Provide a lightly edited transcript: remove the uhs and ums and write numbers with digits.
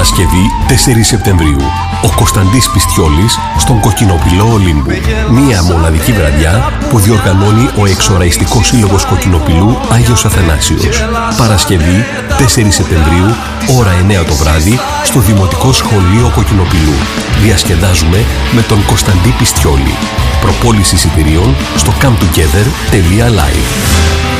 Παρασκευή 4 Σεπτεμβρίου. Ο Κωνσταντής Πιστιόλης στον Κοκκινοπηλό Ολύμπου. Μία μοναδική βραδιά που διοργανώνει ο Εξοραϊστικός Σύλλογος Κοκκινοπηλού Άγιος Αθανάσιος. Παρασκευή 4 Σεπτεμβρίου, ώρα 9 το βράδυ, στο Δημοτικό Σχολείο Κοκκινοπηλού. Διασκεδάζουμε με τον Κωνσταντή Πιστιόλη. Προπόληση εισιτηρίων στο cometogether.live.